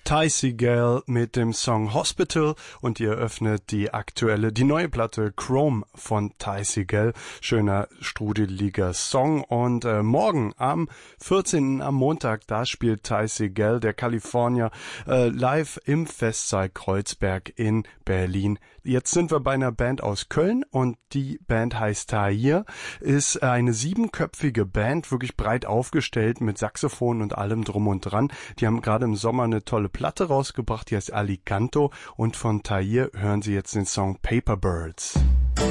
Ty Segall mit dem Song Hospital und ihr öffnet die neue Platte Chrome von Ty Segall. Schöner, strudeliger Song und morgen am 14. am Montag, da spielt Ty Segall, der Kalifornier, live im Festsaal Kreuzberg in Berlin. Jetzt sind wir bei einer Band aus Köln und die Band heißt Tahir, ist eine 7-köpfige Band, wirklich breit aufgestellt mit Saxophon und allem drum und dran. Die haben gerade im Sommer eine tolle Platte rausgebracht, die heißt Alicanto und von Tahir hören Sie jetzt den Song Paper Birds.